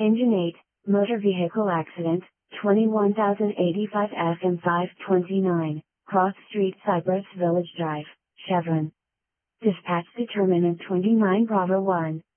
Engine 8, motor vehicle accident, 21085 FM 529, Cross Street, Cypress Village Drive, Chevron. Dispatch determinant 29 Bravo 1.